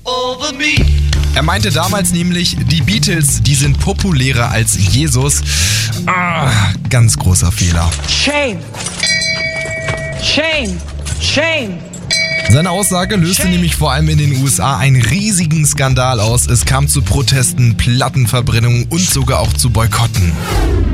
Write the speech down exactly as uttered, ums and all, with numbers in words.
Er meinte damals nämlich, die Beatles, die sind populärer als Jesus. Ah, ganz großer Fehler. Shame. Shame. Shame. Seine Aussage löste nämlich vor allem in den U S A einen riesigen Skandal aus. Es kam zu Protesten, Plattenverbrennungen und sogar auch zu Boykotten.